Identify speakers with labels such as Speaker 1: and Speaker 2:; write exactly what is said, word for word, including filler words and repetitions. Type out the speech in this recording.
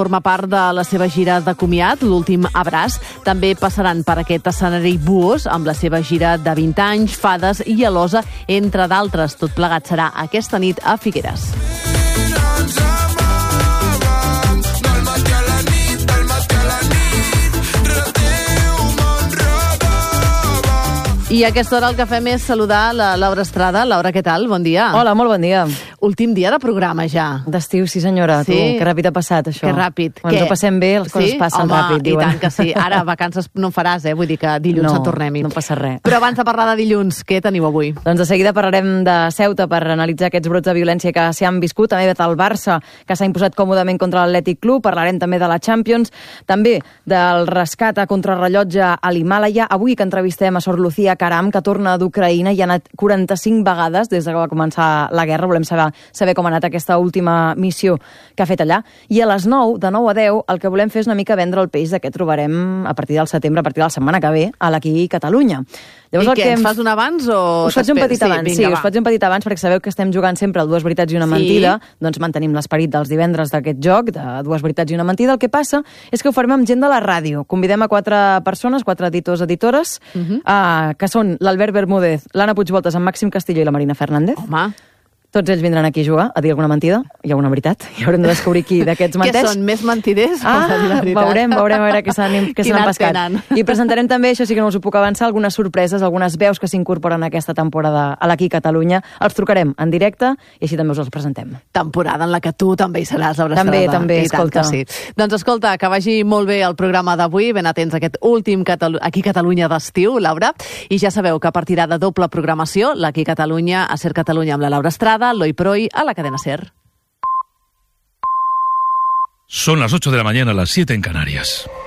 Speaker 1: Forma part de la seva gira de comiat, l'últim abraç. També passaran per aquest escenari Buos amb la seva gira de vint anys, Fades i Alosa, entre d'altres. Tot plegat serà aquesta nit a Figueres. I a aquesta hora el que fem és saludar la Laura Estrada. Laura, què tal? Bon dia.
Speaker 2: Hola, molt bon dia.
Speaker 1: Últim dia de programa ja.
Speaker 2: D'estiu, sí senyora.
Speaker 1: Sí?
Speaker 2: Tu, que ràpid ha passat això.
Speaker 1: Que ràpid.
Speaker 2: Quan ens ho passem bé, les coses
Speaker 1: sí?
Speaker 2: passen
Speaker 1: Home,
Speaker 2: ràpid, diuen.
Speaker 1: I tant que sí. Ara vacances no en faràs, eh? Vull dir que dilluns
Speaker 2: no,
Speaker 1: en tornem-hi.
Speaker 2: No passa res.
Speaker 1: Però abans de parlar de dilluns, què teniu avui?
Speaker 2: Doncs de seguida parlarem de Ceuta per analitzar aquests brots de violència que s'hi han viscut. També del Barça, que s'ha imposat còmodament contra l'Atlètic Club. Parlarem també de la Champions. També del rescat a contrarrellotge a l'Himàlaia. Avui que entrevistem a Sor Lucía Caram, que torna d'Ucraïna i ha anat quaranta-cinc vegades des de que va començar la guerra. Volem saber, saber com ha anat aquesta última missió que ha fet allà. I a les nou, de nou a deu, el que volem fer és una mica vendre el peix de què trobarem a partir del setembre, a partir de la setmana que ve, a l'Aquí Catalunya.
Speaker 1: Llavors, I què,
Speaker 2: que
Speaker 1: ens fas un abans o...
Speaker 2: Us faig un petit
Speaker 1: sí,
Speaker 2: abans,
Speaker 1: vinga,
Speaker 2: sí,
Speaker 1: va.
Speaker 2: us faig un petit abans perquè sabeu que estem jugant sempre al Dues Veritats i una
Speaker 1: Sí.
Speaker 2: Mentida, doncs mantenim l'esperit dels divendres d'aquest joc, de Dues Veritats i una Mentida. El que passa és que ho farem amb gent de la ràdio. Convidem a quatre persones, quatre editors, editores, uh -huh. uh, que són l'Albert Bermúdez, l'Anna Puigvoltes, en Màxim Castillo i la Marina Fernández.
Speaker 1: Home...
Speaker 2: Tots ells vindran aquí a jugar, a dir alguna mentida i alguna veritat. I haurem de descobrir qui d'aquests menteix.
Speaker 1: Que són més mentiders?
Speaker 2: Ah,
Speaker 1: o la veritat?
Speaker 2: veurem, veurem a veure què se n'han pescat.
Speaker 1: Tenen.
Speaker 2: I presentarem també, això sí que no us ho puc avançar, algunes sorpreses, algunes veus que s'incorporen aquesta temporada a l'Aquí Catalunya. Els trucarem en directe i així també us els presentem.
Speaker 1: Temporada en la que tu també hi seràs, Laura
Speaker 2: També,
Speaker 1: Estrada.
Speaker 2: també,
Speaker 1: I tant
Speaker 2: escolta.
Speaker 1: que sí. Doncs escolta, que vagi molt bé el programa d'avui, ben atents a aquest últim Catalu Aquí Catalunya d'estiu, Laura. I ja sabeu que partirà de doble programació, l'Aquí Catalunya a Ser Catalunya amb la Laura Estrada, l'Oi Proi, a la cadena Ser.
Speaker 3: Son las ocho de la mañana, las siete en Canarias.